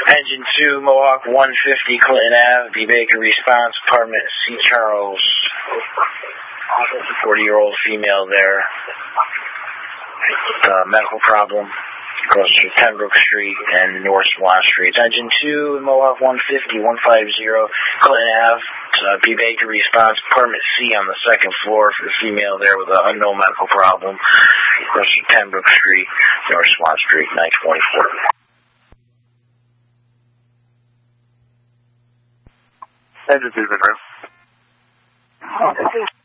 Engine 2, Mohawk 150, Clinton Ave, B. Baker response, apartment C. Charles. 40-year-old female there. Medical problem. Across Pembroke Street and North Swan Street. Engine 2, Mohawk 150, 150, Clinton Ave. B. Baker response, apartment C on the second floor for the female there with an unknown medical problem. Across Pembroke Street, North Swan Street, 924. Engine 2's been room.